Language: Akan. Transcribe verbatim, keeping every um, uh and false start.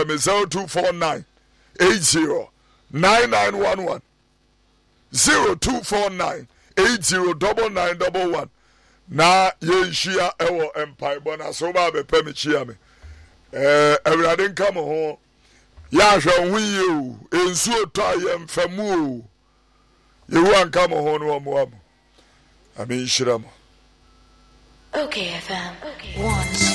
frɛ me zero two four nine eight zero nine nine one one zero two four nine eight zero nine nine one one na yɛnhyia ɛwɔ mpaebɔ na so ba bɛpɛ me kyia me eh awurade nka mo ho yɛahwɛ ho yie o ensuo tɔ yɛmfa mu o yehu anka mo ho no mo am amen hyira mo. Okay F M. Okay. One.